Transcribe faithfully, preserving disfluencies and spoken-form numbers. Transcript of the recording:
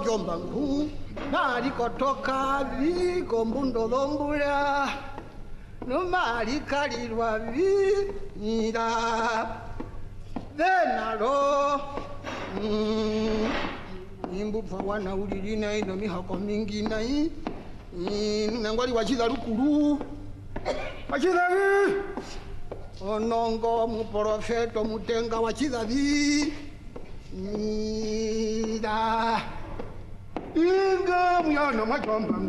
jomba ngu mali kotoka viko mbundo lombula no mali kalirwa vinira venalo mm, imbuva wana ulilina ino mihako mingi nai mm, nangwali wachila lukulu wachila vi onongo muprofeto mutenga wachila vi nira inga muyana majomba